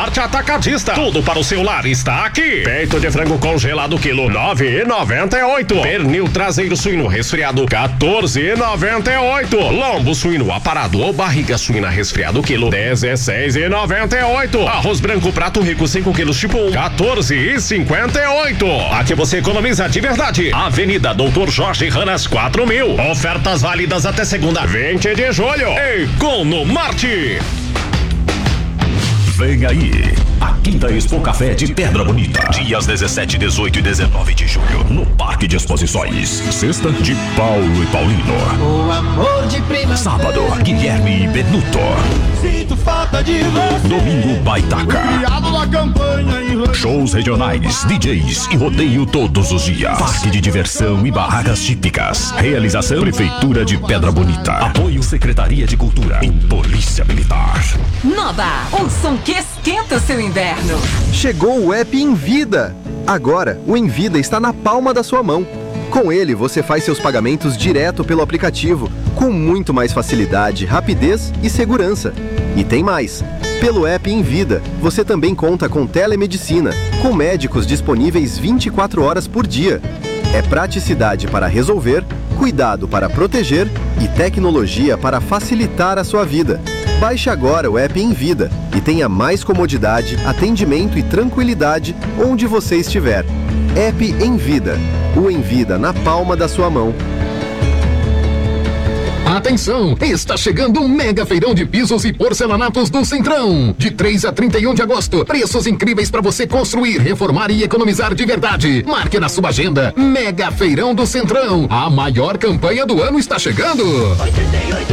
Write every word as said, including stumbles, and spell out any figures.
Forte Atacadista. Tudo para o seu lar está aqui. Peito de frango congelado quilo nove e noventa e oito. Pernil traseiro suíno resfriado quatorze e noventa e oito. Lombo suíno aparado ou barriga suína resfriado quilo dezesseis e noventa e oito. Arroz branco prato rico cinco quilos tipo um quatorze e cinquenta e oito. Aqui você economiza de verdade. Avenida Doutor Jorge Ranas quatro mil. Ofertas válidas até segunda vinte de julho. Economarte. Vem aí, a Quinta Expo Café de Pedra Bonita. Dias dezessete, dezoito e dezenove de julho, no Parque de Exposições. Sexta, de Paulo e Paulino. O amor de prima. Sábado, Guilherme e Benuto. Sinto falta de você. Domingo, Baitaca. Criado na campanha e... Shows regionais, D Js e rodeio todos os dias. Parque de diversão e barracas típicas. Realização Prefeitura de Pedra Bonita. Apoio Secretaria de Cultura e Polícia Militar. Nova, um som que esquenta seu inverno. Chegou o app Envida. Agora, o Envida está na palma da sua mão. Com ele, você faz seus pagamentos direto pelo aplicativo, com muito mais facilidade, rapidez e segurança. E tem mais. Pelo app Envida, você também conta com telemedicina, com médicos disponíveis vinte e quatro horas por dia. É praticidade para resolver, cuidado para proteger e tecnologia para facilitar a sua vida. Baixe agora o app Envida e tenha mais comodidade, atendimento e tranquilidade onde você estiver. App Envida. O Envida na palma da sua mão. Atenção, está chegando um mega feirão de pisos e porcelanatos do Centrão. De três a trinta e um de agosto, preços incríveis para você construir, reformar e economizar de verdade. Marque na sua agenda, Mega Feirão do Centrão. A maior campanha do ano está chegando. oitenta e oito